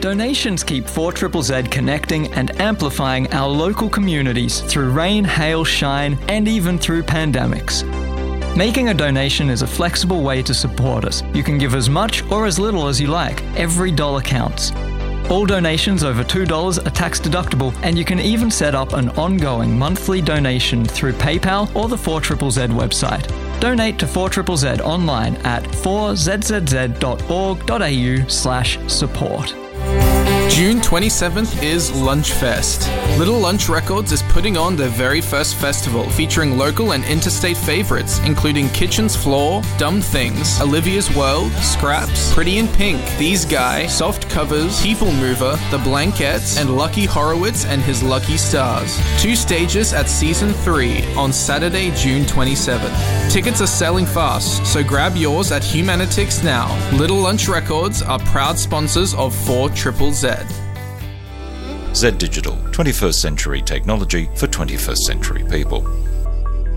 Donations keep 4ZZZ connecting and amplifying our local communities through rain, hail, shine, and even through pandemics. Making a donation is a flexible way to support us. You can give as much or as little as you like. Every dollar counts. All donations over $2 are tax deductible, and you can even set up an ongoing monthly donation through PayPal or the 4ZZZ website. Donate to 4ZZZ online at 4zzz.org.au/support. June 27th is Lunchfest. Little Lunch Records is putting on their very first festival, featuring local and interstate favorites, including Kitchen's Floor, Dumb Things, Olivia's World, Scraps, Pretty in Pink, These Guy, Soft Covers, People Mover, The Blankettes, and Lucky Horowitz and his Lucky Stars. 2 stages at Season 3 on Saturday, June 27th. Tickets are selling fast, so grab yours at Humanitix now. Little Lunch Records are proud sponsors of 4ZZZ. Z Digital, 21st century technology for 21st century people.